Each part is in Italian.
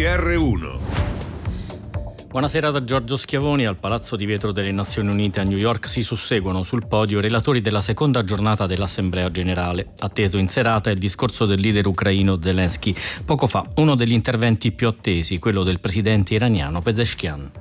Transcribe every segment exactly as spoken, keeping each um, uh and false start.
G R uno. Buonasera da Giorgio Schiavoni. Al Palazzo di Vetro delle Nazioni Unite a New York si susseguono sul podio i relatori della seconda giornata dell'Assemblea Generale. Atteso in serata è il discorso del leader ucraino Zelensky. Poco fa uno degli interventi più attesi, quello del presidente iraniano Pezeshkian.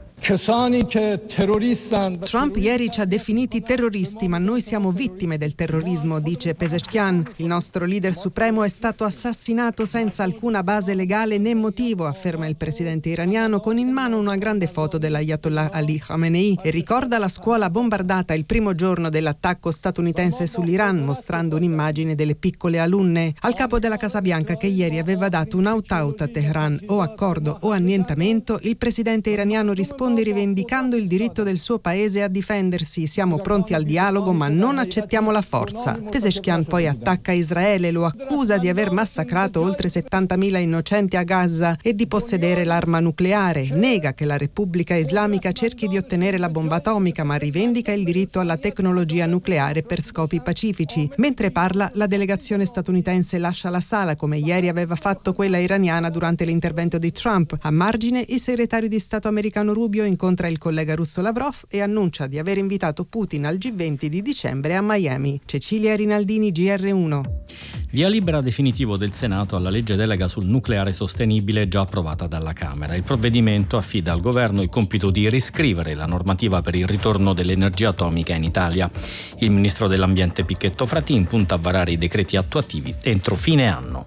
Trump ieri ci ha definiti terroristi, ma noi siamo vittime del terrorismo, dice Pezeshkian. Il nostro leader supremo è stato assassinato senza alcuna base legale né motivo, afferma il presidente iraniano con in mano una grande foto dell'Ayatollah Ali Khamenei e ricorda la scuola bombardata il primo giorno dell'attacco statunitense sull'Iran, mostrando un'immagine delle piccole alunne. Al capo della Casa Bianca, che ieri aveva dato un out-out a Teheran, o accordo o annientamento, il presidente iraniano risponde rivendicando il diritto del suo paese a difendersi. Siamo pronti al dialogo, ma non accettiamo la forza. Pezeshkian poi attacca Israele, lo accusa di aver massacrato oltre settantamila innocenti a Gaza e di possedere l'arma nucleare. Nega che la Repubblica Islamica cerchi di ottenere la bomba atomica, ma rivendica il diritto alla tecnologia nucleare per scopi pacifici. Mentre parla, la delegazione statunitense lascia la sala, come ieri aveva fatto quella iraniana durante l'intervento di Trump. A margine, il segretario di Stato americano Rubio incontra il collega russo Lavrov e annuncia di aver invitato Putin al G venti di dicembre a Miami. Cecilia Rinaldini, G R uno. Via libera definitivo del Senato alla legge delega sul nucleare sostenibile già approvata dalla Camera. Il provvedimento affida al governo il compito di riscrivere la normativa per il ritorno dell'energia atomica in Italia. Il ministro dell'Ambiente Picchetto Fratin punta a varare i decreti attuativi entro fine anno.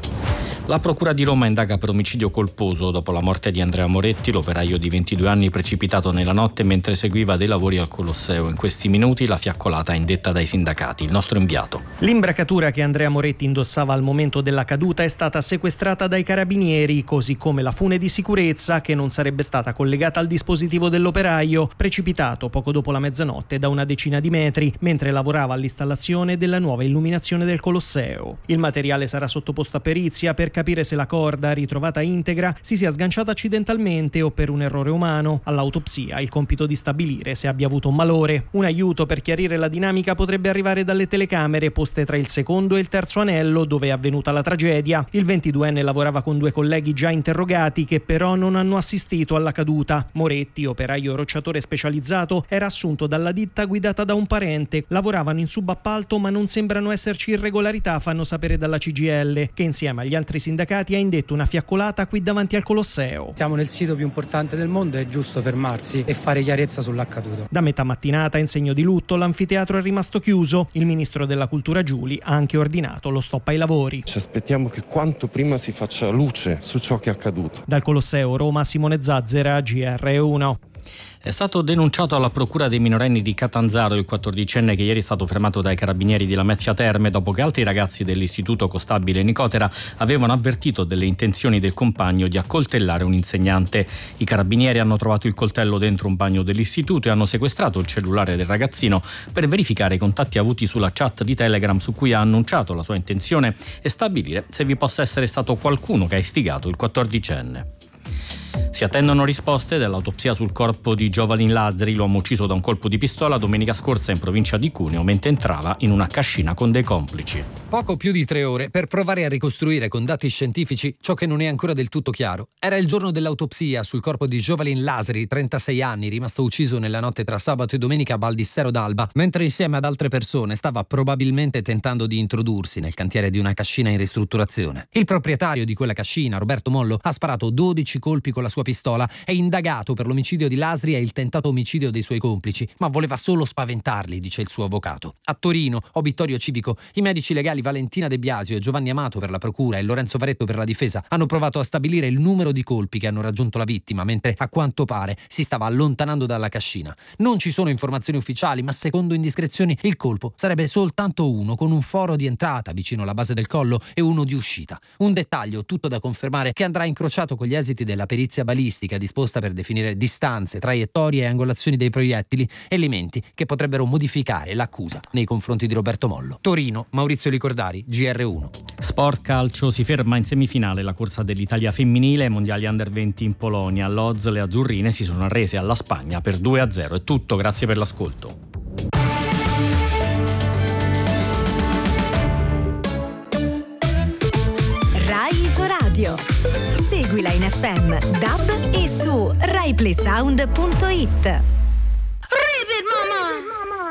La Procura di Roma indaga per omicidio colposo dopo la morte di Andrea Moretti, l'operaio di ventidue anni precipitato nella notte mentre eseguiva dei lavori al Colosseo. In questi minuti la fiaccolata è indetta dai sindacati. Il nostro inviato. L'imbracatura che Andrea Moretti indossava al momento della caduta è stata sequestrata dai carabinieri, così come la fune di sicurezza che non sarebbe stata collegata al dispositivo dell'operaio, precipitato poco dopo la mezzanotte da una decina di metri mentre lavorava all'installazione della nuova illuminazione del Colosseo. Il materiale sarà sottoposto a perizia per capire se la corda, ritrovata integra, si sia sganciata accidentalmente o per un errore umano. All'autopsia il compito di stabilire se abbia avuto un malore. Un aiuto per chiarire la dinamica potrebbe arrivare dalle telecamere poste tra il secondo e il terzo anello dove è avvenuta la tragedia. Il ventiduenne lavorava con due colleghi già interrogati che però non hanno assistito alla caduta. Moretti, operaio rocciatore specializzato, era assunto dalla ditta guidata da un parente. Lavoravano in subappalto ma non sembrano esserci irregolarità, fanno sapere dalla C G I L, che insieme agli altri sindacati ha indetto una fiaccolata qui davanti al Colosseo. Siamo nel sito più importante del mondo, è giusto fermarsi e fare chiarezza sull'accaduto. Da metà mattinata, in segno di lutto, l'anfiteatro è rimasto chiuso. Il ministro della Cultura Giuli ha anche ordinato lo stop ai lavori. Ci aspettiamo che quanto prima si faccia luce su ciò che è accaduto. Dal Colosseo Roma, Simone Zazzera, G R uno. È stato denunciato alla Procura dei minorenni di Catanzaro il quattordicenne che ieri è stato fermato dai carabinieri di Lamezia Terme dopo che altri ragazzi dell'istituto Costabile Nicotera avevano avvertito delle intenzioni del compagno di accoltellare un insegnante. I carabinieri hanno trovato il coltello dentro un bagno dell'istituto e hanno sequestrato il cellulare del ragazzino per verificare i contatti avuti sulla chat di Telegram su cui ha annunciato la sua intenzione e stabilire se vi possa essere stato qualcuno che ha istigato il quattordicenne. Si attendono risposte dall'autopsia sul corpo di Jovalin Lazari, l'uomo ucciso da un colpo di pistola domenica scorsa in provincia di Cuneo mentre entrava in una cascina con dei complici. Poco più di tre ore per provare a ricostruire con dati scientifici ciò che non è ancora del tutto chiaro. Era il giorno dell'autopsia sul corpo di Jovalin Lazari, trentasei anni, rimasto ucciso nella notte tra sabato e domenica a Baldissero d'Alba, mentre insieme ad altre persone stava probabilmente tentando di introdursi nel cantiere di una cascina in ristrutturazione. Il proprietario di quella cascina, Roberto Mollo, ha sparato dodici colpi con la sua pistola, è indagato per l'omicidio di Lazari e il tentato omicidio dei suoi complici, ma voleva solo spaventarli, dice il suo avvocato. A Torino, obitorio civico, i medici legali Valentina De Biasio e Giovanni Amato per la procura e Lorenzo Varetto per la difesa hanno provato a stabilire il numero di colpi che hanno raggiunto la vittima, mentre a quanto pare si stava allontanando dalla cascina. Non ci sono informazioni ufficiali, ma secondo indiscrezioni il colpo sarebbe soltanto uno, con un foro di entrata vicino alla base del collo e uno di uscita. Un dettaglio tutto da confermare che andrà incrociato con gli esiti della perizia balistica disposta per definire distanze, traiettorie e angolazioni dei proiettili, elementi che potrebbero modificare l'accusa nei confronti di Roberto Mollo. Torino, Maurizio Licordari, G R uno. Sport calcio, si ferma in semifinale la corsa dell'Italia femminile ai mondiali under venti in Polonia. All'Oz le azzurrine si sono arrese alla Spagna per due a zero. È tutto, grazie per l'ascolto. Rai Isoradio. Segui Seguila in F M, D A B e su rai play sound punto it.